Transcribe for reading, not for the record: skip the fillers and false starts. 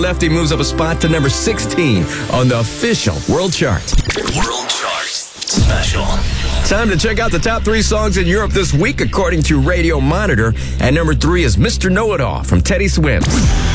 Lefty moves up a spot to number 16 on the official World Chart. World Chart Special. Time to check out the top 3 songs in Europe this week, according to Radio Monitor. At number 3 is Mr. Know-It-All from Teddy Swims.